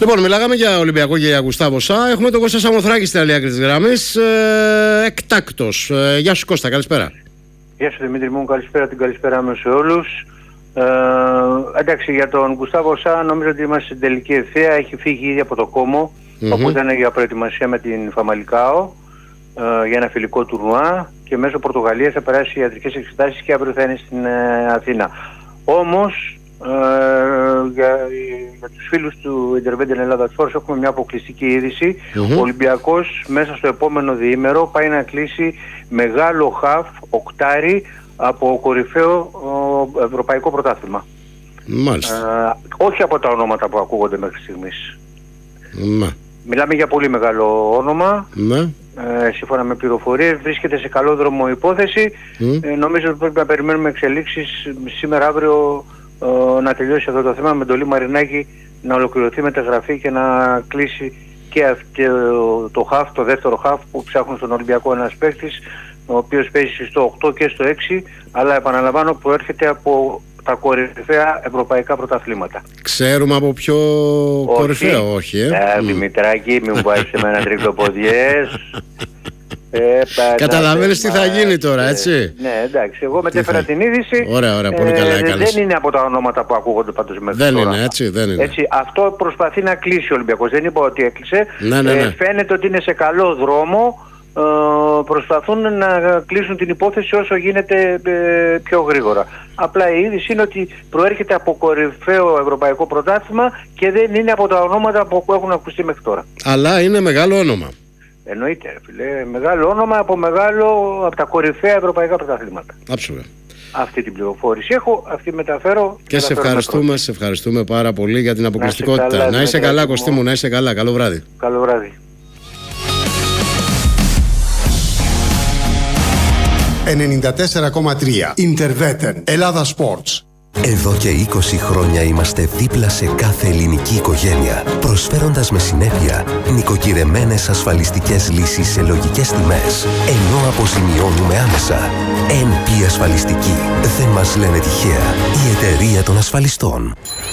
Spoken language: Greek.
Λοιπόν, μιλάγαμε για Ολυμπιακό και για Γκουστάβο Σα. Έχουμε τον Κώστα Σαμοθράκη στην άλλη άκρη της γραμμής. Εκτάκτος. Γεια σου Κώστα, καλησπέρα. Γεια σου Δημήτρη μου, καλησπέρα, την καλησπέρα μου σε όλους. Εντάξει, για τον Γκουστάβο Σα νομίζω ότι είμαστε στην τελική ευθεία. Έχει φύγει ήδη από το Κόμο, όπου ήταν για προετοιμασία με την Φαμαλικάο για ένα φιλικό τουρνουά και μέσω Πορτογαλίας θα περάσει ιατρικές εξετάσεις και αύριο θα είναι στην Αθήνα. Όμως για τους φίλους του Intervention Ελλάδα Sports έχουμε μια αποκλειστική είδηση. Ο Ολυμπιακός μέσα στο επόμενο διήμερο πάει να κλείσει μεγάλο χαφ, οκτάρι, από κορυφαίο ευρωπαϊκό πρωτάθλημα. Μάλιστα. Όχι από τα ονόματα που ακούγονται μέχρι στιγμής. Ναι. Μιλάμε για πολύ μεγάλο όνομα. Ναι. Σύμφωνα με πληροφορίες βρίσκεται σε καλό δρόμο υπόθεση. Νομίζω ότι πρέπει να περιμένουμε εξελίξεις σήμερα αύριο να τελειώσει αυτό το θέμα με εντολή Μαρινάκη να ολοκληρωθεί μεταγραφή και να κλείσει και το χαφ, το δεύτερο χαφ που ψάχνουν στον Ολυμπιακό ένας παίκτης ο οποίος παίζει στο 8 και στο 6, αλλά επαναλαμβάνω προέρχεται από τα κορυφαία ευρωπαϊκά πρωταθλήματα. Ξέρουμε από ποιο κορυφαίο, όχι. Δημητράκη, μην βάζεις σε μένα τρικλοποδιές. Καταλαβαίνεις τι θα γίνει τώρα, έτσι. Ναι, εντάξει, εγώ μετέφερα την είδηση. Ωραία, πολύ καλά έκανες. Δεν είναι από τα ονόματα που ακούγονται πάντως μέχρι τώρα. Δεν είναι, έτσι, δεν είναι. Έτσι, αυτό προσπαθεί να κλείσει ο Ολυμπιακός. Δεν είπα ότι έκλεισε. Ναι. Φαίνεται ότι είναι σε καλό δρόμο. Προσπαθούν να κλείσουν την υπόθεση όσο γίνεται πιο γρήγορα. Απλά η είδηση είναι ότι προέρχεται από κορυφαίο ευρωπαϊκό πρωτάθλημα και δεν είναι από τα ονόματα που έχουν ακουστεί μέχρι τώρα. Αλλά είναι μεγάλο όνομα. Εννοείται, φίλε. Μεγάλο όνομα από τα κορυφαία ευρωπαϊκά πρωταθλήματα. Άψογα. Αυτή την πληροφόρηση έχω, αυτή μεταφέρω. Και σε ευχαριστούμε πάρα πολύ για την αποκλειστικότητα. Να είσαι καλά, Κωστή μου, να είσαι καλά. Καλό βράδυ. Καλό βράδυ. 94,3 Intervention Ελλάδα Sports. Εδώ και 20 χρόνια είμαστε δίπλα σε κάθε ελληνική οικογένεια, προσφέροντας με συνέπεια νοικοκυρεμένες ασφαλιστικές λύσεις σε λογικές τιμές, ενώ αποζημιώνουμε άμεσα. NP Ασφαλιστική. Δεν μας λένε τυχαία. Η εταιρεία των ασφαλιστών.